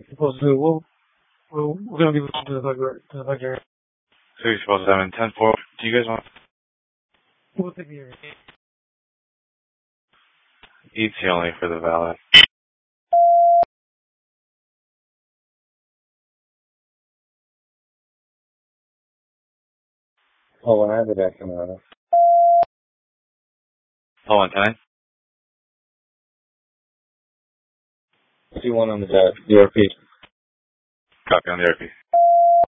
Supposed to do. We're gonna leave it to the fucker. 647 10-4. Do you guys want? We'll take the area. ET only for the valet. Oh, when I have it back coming out. Oh, 110. C1 on the DRP. Copy on the RP.